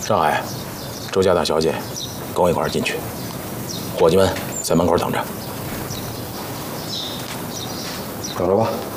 上海，周家大小姐，跟我一块儿进去。伙计们在门口等着。 走了吧。